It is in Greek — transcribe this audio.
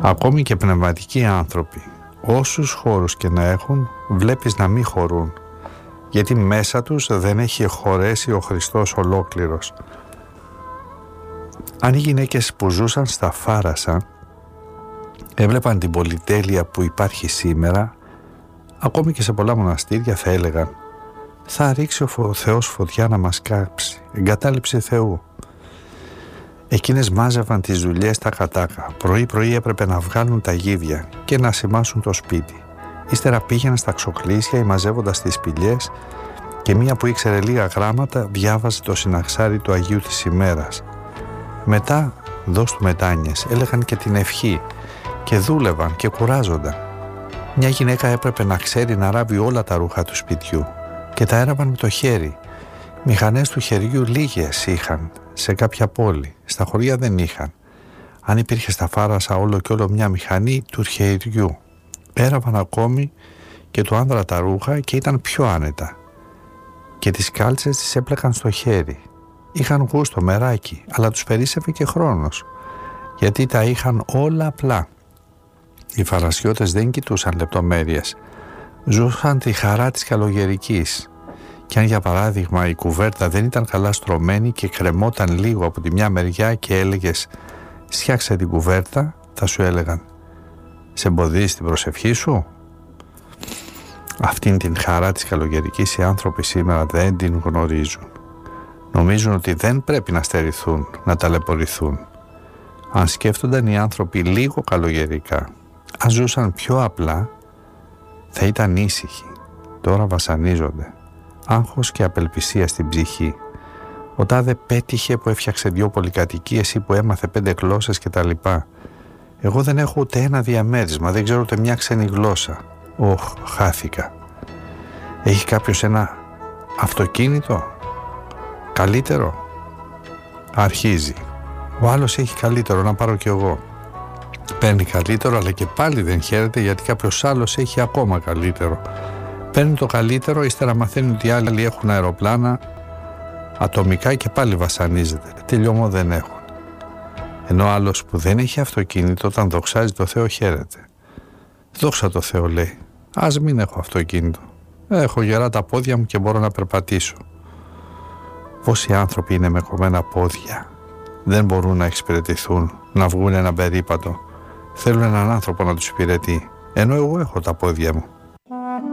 Ακόμη και πνευματικοί άνθρωποι, όσους χώρους και να έχουν, βλέπεις να μην χωρούν, γιατί μέσα τους δεν έχει χωρέσει ο Χριστός ολόκληρος. Αν οι γυναίκες που ζούσαν στα Φάρασα έβλεπαν την πολυτέλεια που υπάρχει σήμερα, ακόμη και σε πολλά μοναστήρια θα έλεγαν: θα ρίξει ο Θεός φωτιά να μας κάψει, εγκατάλειψη Θεού. Εκείνες μάζευαν τις δουλειές τα κατάκα. Πρωί-πρωί έπρεπε να βγάλουν τα γίδια και να σημάσουν το σπίτι. Ύστερα πήγαιναν στα ξοκλήσια μαζεύοντας τις σπηλιές και μία που ήξερε λίγα γράμματα διάβαζε το συναξάρι του Αγίου της ημέρας. Μετά δώσ' του μετάνιες, έλεγαν και την ευχή και δούλευαν και κουράζονταν. Μια γυναίκα έπρεπε να ξέρει να ράβει όλα τα ρούχα του σπιτιού και τα έραβαν με το χέρι. Μηχανές του χεριού λίγες είχαν σε κάποια πόλη, στα χωριά δεν είχαν. Αν υπήρχε στα Φάρασα όλο και όλο μια μηχανή του χεριού, έραβαν ακόμη και του άνδρα τα ρούχα και ήταν πιο άνετα. Και τις κάλτσες τις έπλεκαν στο χέρι. Είχαν γούστο, μεράκι, αλλά τους περίσσευε και χρόνος, γιατί τα είχαν όλα απλά. Οι Φαρασιώτες δεν κοιτούσαν λεπτομέρειες. Ζούσαν τη χαρά της καλογερικής. Και αν για παράδειγμα η κουβέρτα δεν ήταν καλά στρωμένη και κρεμόταν λίγο από τη μια μεριά και έλεγες «Σιάξε την κουβέρτα», θα σου έλεγαν «Σε εμποδίζει την προσευχή σου». Αυτήν την χαρά της καλογερικής οι άνθρωποι σήμερα δεν την γνωρίζουν. Νομίζουν ότι δεν πρέπει να στερηθούν, να ταλαιπωρηθούν. Αν σκέφτονταν οι άνθρωποι λίγο καλογερικά, αν ζούσαν πιο απλά, θα ήταν ήσυχοι. Τώρα βασανίζονται. Άγχος και απελπισία στην ψυχή. Ο τάδε πέτυχε που έφτιαξε 2 πολυκατοικίες ή που έμαθε 5 γλώσσες κτλ. Εγώ δεν έχω ούτε ένα διαμέρισμα, δεν ξέρω ούτε μια ξένη γλώσσα. Χάθηκα. Έχει κάποιος ένα αυτοκίνητο καλύτερο? Αρχίζει. Ο άλλος έχει καλύτερο, να πάρω κι εγώ. Παίρνει καλύτερο, αλλά και πάλι δεν χαίρεται γιατί κάποιος άλλος έχει ακόμα καλύτερο. Παίρνει το καλύτερο, ύστερα μαθαίνει ότι οι άλλοι έχουν αεροπλάνα ατομικά και πάλι βασανίζεται. Τελειώμα δεν έχουν. Ενώ άλλος που δεν έχει αυτοκίνητο, όταν δοξάζει το Θεό, χαίρεται. Δόξα το Θεό, λέει. Ας μην έχω αυτοκίνητο. Έχω γερά τα πόδια μου και μπορώ να περπατήσω. Πόσοι άνθρωποι είναι με κομμένα πόδια, δεν μπορούν να εξυπηρετηθούν, να βγουν ένα περίπατο. Θέλουν έναν άνθρωπο να τους υπηρετεί. Ενώ εγώ έχω τα πόδια μου.